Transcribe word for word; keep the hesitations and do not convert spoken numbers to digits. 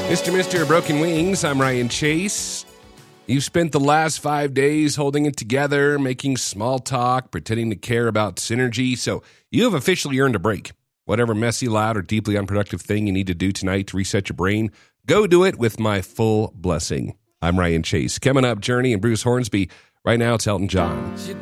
Mister Mister Broken Wings, I'm Ryan Chase. You've spent the last five days holding it together, making small talk, pretending to care about synergy, so you have officially earned a break. Whatever messy, loud, or deeply unproductive thing you need to do tonight to reset your brain, go do it with my full blessing. I'm Ryan Chase. Coming up, Journey and Bruce Hornsby. Right now, it's Elton John.